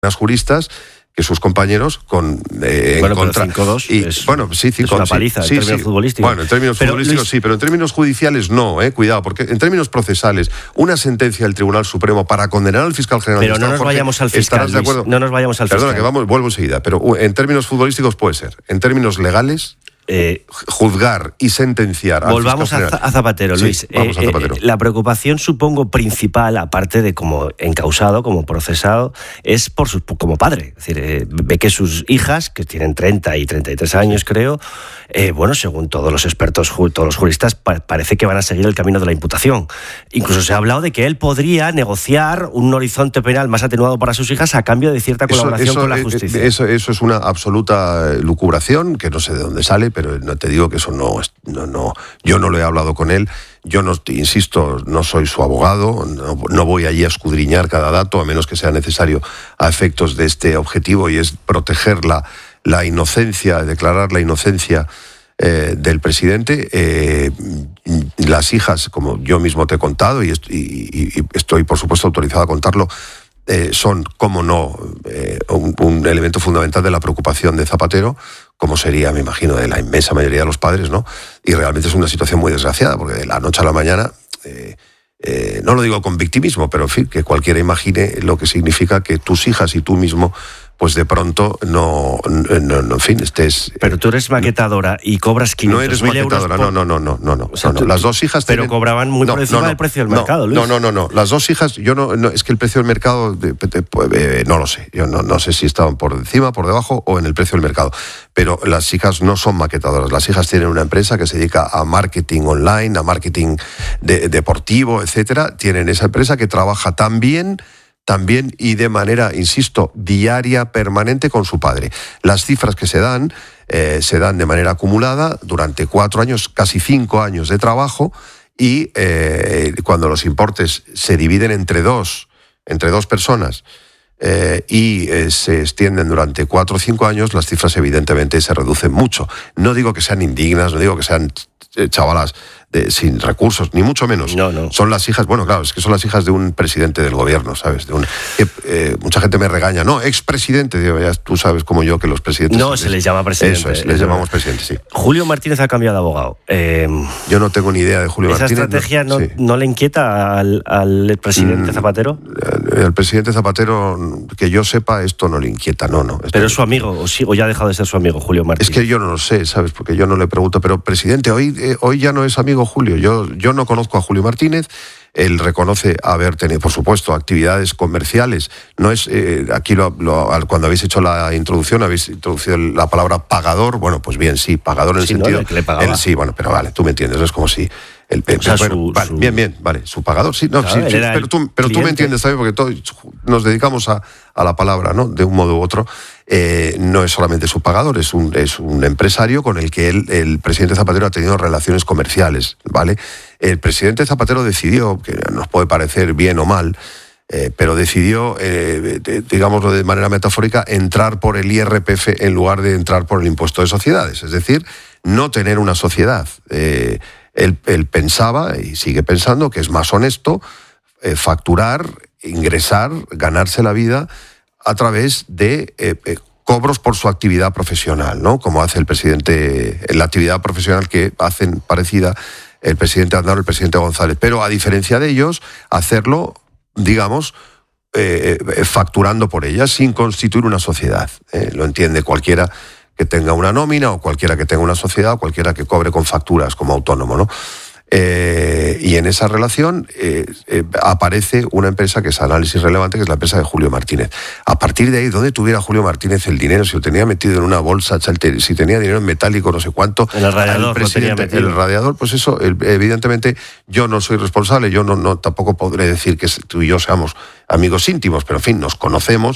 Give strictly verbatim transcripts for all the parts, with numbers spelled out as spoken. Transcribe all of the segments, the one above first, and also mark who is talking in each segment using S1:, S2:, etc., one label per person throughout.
S1: Las juristas que sus compañeros con eh,
S2: bueno,
S1: en contra
S2: cinco dos
S1: y
S2: es,
S1: bueno sí cinco,
S2: es una paliza
S1: sí,
S2: en términos
S1: sí.
S2: futbolísticos.
S1: Bueno, en términos
S2: pero,
S1: futbolísticos
S2: Luis,
S1: sí, pero en términos judiciales no, eh, cuidado, porque en términos procesales una sentencia del Tribunal Supremo para condenar al fiscal general
S2: pero
S1: del
S2: no
S1: Estado,
S2: nos
S1: Jorge,
S2: vayamos al fiscal,
S1: ¿estarás de acuerdo?
S2: Luis, no nos vayamos al
S1: Perdona,
S2: fiscal.
S1: que vamos, vuelvo enseguida, pero en términos futbolísticos puede ser, en términos legales.
S2: Eh,
S1: juzgar y sentenciar al
S2: Volvamos a, a Zapatero,
S1: sí,
S2: Luis.
S1: Vamos a Zapatero.
S2: Eh, eh, la preocupación, supongo, principal, aparte de como encausado, como procesado, es por su, como padre. Es decir, eh, ve que sus hijas, que tienen treinta y treinta y tres años, creo, eh, bueno, según todos los expertos, todos los juristas, pa parece que van a seguir el camino de la imputación. Incluso se ha hablado de que él podría negociar un horizonte penal más atenuado para sus hijas a cambio de cierta colaboración
S1: eso, eso,
S2: con la justicia.
S1: Eso, eso es una absoluta lucubración, que no sé de dónde sale, pero no te digo que eso no, no, no yo no lo he hablado con él, yo no, insisto, no soy su abogado, no, no voy allí a escudriñar cada dato, a menos que sea necesario a efectos de este objetivo, y es proteger la, la inocencia, declarar la inocencia eh, del presidente. Eh, las hijas, como yo mismo te he contado, y, est y, y estoy por supuesto autorizado a contarlo, Eh, son, como no, eh, un, un elemento fundamental de la preocupación de Zapatero, como sería, me imagino, de la inmensa mayoría de los padres, ¿no? Y realmente es una situación muy desgraciada, porque de la noche a la mañana, eh, eh, no lo digo con victimismo, pero en fin, que cualquiera imagine lo que significa que tus hijas y tú mismo, pues de pronto no, no, no en fin, estés...
S2: Pero tú eres maquetadora y cobras quinientos mil euros.
S1: No eres maquetadora,
S2: por...
S1: no, no, no, no, no,
S2: o sea,
S1: no, no.
S2: Tú,
S1: las dos hijas
S2: pero
S1: tienen...
S2: cobraban muy
S1: no,
S2: por encima
S1: no, no,
S2: del precio del
S1: no,
S2: mercado, Luis.
S1: No, no, no, no, las dos hijas, yo no, no es que el precio del mercado, de, de, de, eh, no lo sé, yo no, no sé si estaban por encima, por debajo o en el precio del mercado, pero las hijas no son maquetadoras, las hijas tienen una empresa que se dedica a marketing online, a marketing de, deportivo, etcétera, tienen esa empresa que trabaja tan bien... también y de manera, insisto, diaria, permanente con su padre. Las cifras que se dan, eh, se dan de manera acumulada durante cuatro años, casi cinco años de trabajo, y eh, cuando los importes se dividen entre dos, entre dos personas, eh, y eh, se extienden durante cuatro o cinco años, las cifras evidentemente se reducen mucho. No digo que sean indignas, no digo que sean eh, chavalas De, sin recursos, ni mucho menos.
S2: No, no.
S1: Son las hijas, bueno, claro, es que son las hijas de un presidente del gobierno, ¿sabes? De un, que, eh, mucha gente me regaña, no, expresidente, digo, ya tú sabes como yo que los presidentes...
S2: No, se les llama presidente.
S1: Eso es, les llamamos presidente, sí.
S2: Julio Martínez ha cambiado de abogado. Eh,
S1: yo no tengo ni idea de Julio
S2: ¿esa
S1: Martínez.
S2: ¿Esa estrategia no,
S1: sí.
S2: no le inquieta al, al presidente Zapatero?
S1: El, el presidente Zapatero, que yo sepa, esto no le inquieta, no, no.
S2: Pero es su amigo, o, sí, o ya ha dejado de ser su amigo, Julio Martínez.
S1: Es que yo no lo sé, ¿sabes? Porque yo no le pregunto, pero presidente, hoy, eh, hoy ya no es amigo Julio, yo... Yo no conozco a Julio Martínez, él reconoce haber tenido, por supuesto, actividades comerciales. No es eh, aquí lo, lo, cuando habéis hecho la introducción, habéis introducido la palabra pagador. Bueno, pues bien, sí, pagador en el
S2: sí,
S1: sentido...
S2: ¿no? El que le pagaba.
S1: Él, sí, bueno, pero vale, tú me entiendes, es como si... El,
S2: o sea,
S1: bueno,
S2: su,
S1: vale,
S2: su...
S1: bien, bien, vale, su pagador, sí, no,
S2: claro,
S1: sí, sí pero, tú, pero tú me entiendes también, porque todos nos dedicamos a, a la palabra, ¿no? De un modo u otro. Eh, no es solamente su pagador, es un, es un empresario con el que él, el presidente Zapatero ha tenido relaciones comerciales, ¿vale? El presidente Zapatero decidió, que nos puede parecer bien o mal, eh, pero decidió, eh, de, digámoslo de manera metafórica, entrar por el I R P F en lugar de entrar por el impuesto de sociedades, es decir, no tener una sociedad. Eh, Él, él pensaba, y sigue pensando, que es más honesto eh, facturar, ingresar, ganarse la vida a través de eh, eh, cobros por su actividad profesional, ¿no? Como hace el presidente, en la actividad profesional que hacen parecida el presidente Aznar o el presidente González. Pero a diferencia de ellos, hacerlo, digamos, eh, eh, facturando por ella, sin constituir una sociedad. Eh, lo entiende cualquiera que tenga una nómina, o cualquiera que tenga una sociedad, o cualquiera que cobre con facturas como autónomo, ¿no? Eh, y en esa relación eh, eh, aparece una empresa que es análisis relevante, que es la empresa de Julio Martínez. A partir de ahí, ¿dónde tuviera Julio Martínez el dinero? Si lo tenía metido en una bolsa, si tenía dinero en metálico, no sé cuánto.
S2: En el radiador,
S1: el presidente,
S2: lo tenía
S1: el radiador, pues eso, evidentemente, yo no soy responsable, yo no, no tampoco podré decir que tú y yo seamos amigos íntimos, pero en fin, nos conocemos.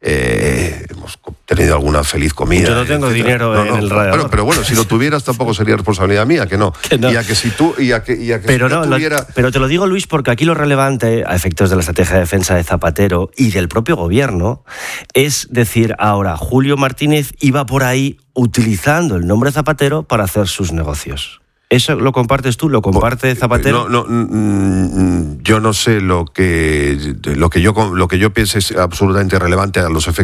S1: Eh, hemos tenido alguna feliz comida.
S2: Yo no tengo etcétera. dinero no, no, en el radiador.
S1: Bueno, pero bueno, si lo tuvieras tampoco sería responsabilidad mía, que no.
S2: Que no.
S1: Y a que si tú, y a que, y a que
S2: pero
S1: si
S2: no,
S1: tuviera...
S2: lo, pero te lo digo, Luis, porque aquí lo relevante, a efectos de la estrategia de defensa de Zapatero y del propio gobierno, es decir, ahora, Julio Martínez iba por ahí utilizando el nombre Zapatero para hacer sus negocios. ¿Eso lo compartes tú? ¿Lo comparte Zapatero?
S1: No, no, yo no sé lo que, lo que yo, lo que yo piense es absolutamente relevante a los efectos